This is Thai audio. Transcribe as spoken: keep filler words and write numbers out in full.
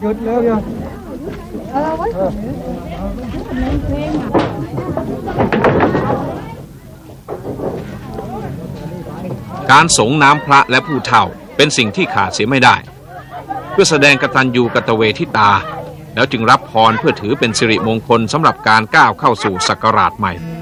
หยุดเร็วอยู่การสงน้ำพระและผู้เฒ่าเป็นสิ่งที่ขาดเสียไม่ได้เพื่อแสดงกตัญญูกตเวทิตาแล้วจึงรับพรเพื่อถือเป็นสิริมงคลสำหรับการก้าวเข้าสู่ศักราชใหม่